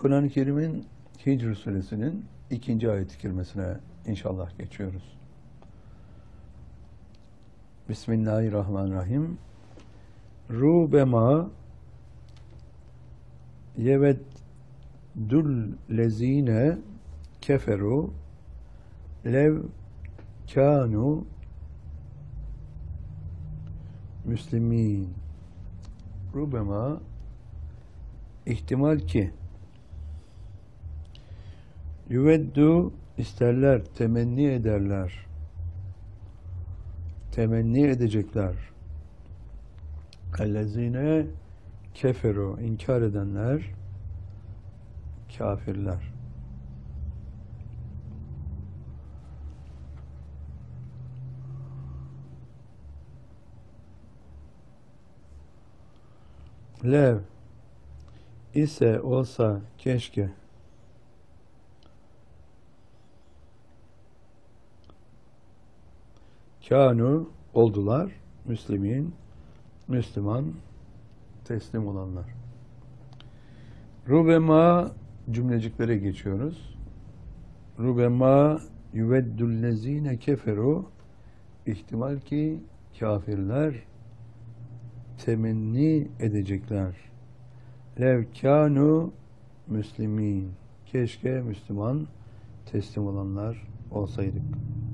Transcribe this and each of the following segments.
Kur'an-ı Kerim'in Hicr suresinin 2. ayet-i kerimesine inşallah geçiyoruz. Bismillahirrahmanirrahim. Rubema yeveddül lezine keferu lev kanu müslimin. Rubema ihtimal ki yüveddu isterler, temenni ederler, temenni edecekler. Ellezine keferu inkar edenler, kafirler. Lev ise olsa keşke kânû oldular Müslümin, Müslüman, teslim olanlar. Rubema cümleciklere geçiyoruz. Rubema yüveddüllezine keferu ihtimal ki kafirler temenni edecekler. Lev kânû müslimin. Keşke Müslüman, teslim olanlar olsaydık.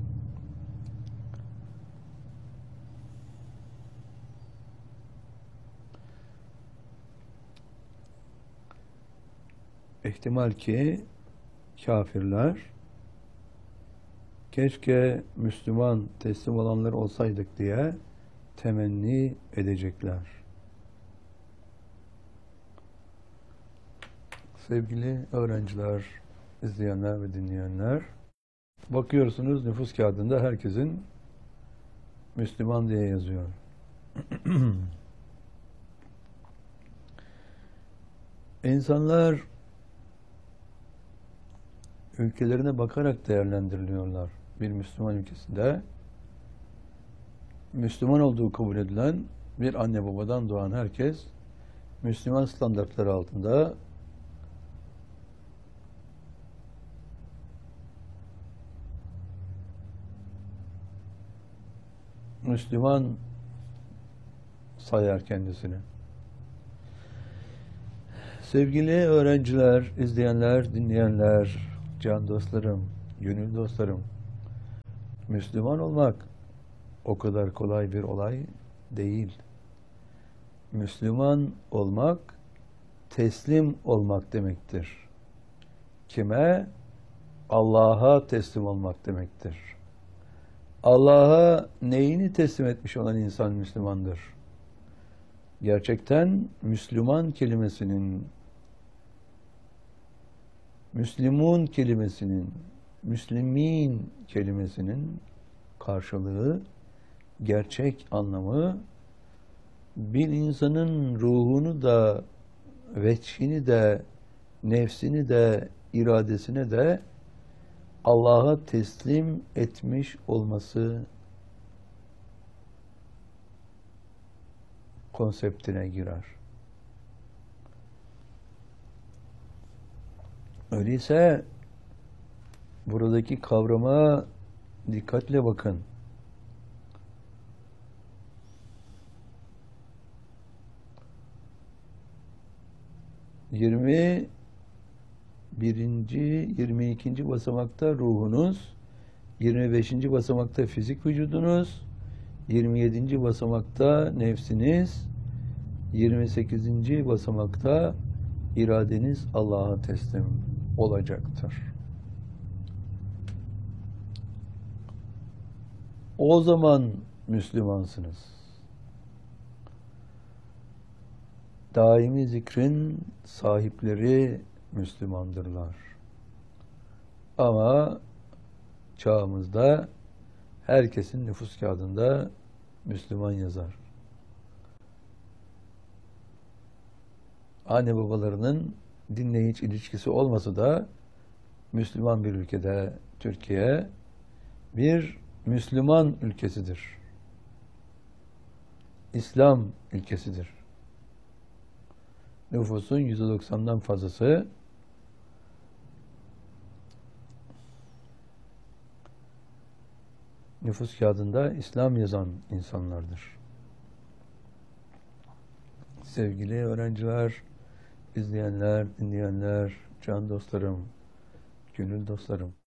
İhtimal ki kafirler keşke Müslüman, teslim olanlar olsaydık diye temenni edecekler. Sevgili öğrenciler, izleyenler ve dinleyenler, bakıyorsunuz nüfus kağıdında herkesin Müslüman diye yazıyor. İnsanlar ülkelerine bakarak değerlendiriliyorlar. Bir Müslüman ülkesinde Müslüman olduğu kabul edilen bir anne babadan doğan herkes Müslüman standartları altında Müslüman sayar kendisini. Sevgili öğrenciler, izleyenler, dinleyenler, can dostlarım, gönül dostlarım, Müslüman olmak o kadar kolay bir olay değil. Müslüman olmak, teslim olmak demektir. Kime? Allah'a teslim olmak demektir. Allah'a neyini teslim etmiş olan insan Müslümandır. Gerçekten Müslüman kelimesinin, Müslümun kelimesinin, Müslümin kelimesinin karşılığı, gerçek anlamı bir insanın ruhunu da, veçhini de, nefsini de, iradesine de Allah'a teslim etmiş olması konseptine girer. Öyleyse buradaki kavrama dikkatle bakın. Birinci, 22. basamakta ruhunuz, 25. basamakta fizik vücudunuz, 27. basamakta nefsiniz, 28. basamakta iradeniz Allah'a teslim olacaktır. O zaman Müslümansınız. Daimi zikrin sahipleri Müslümandırlar. Ama çağımızda herkesin nüfus kağıdında Müslüman yazar. Anne babalarının dinle hiç ilişkisi olmasa da Müslüman bir ülkede Türkiye bir Müslüman ülkesidir. İslam ülkesidir. Nüfusun %90'dan fazlası nüfus kağıdında İslam yazan insanlardır. Sevgili öğrenciler, izleyenler, dinleyenler, can dostlarım, gönül dostlarım.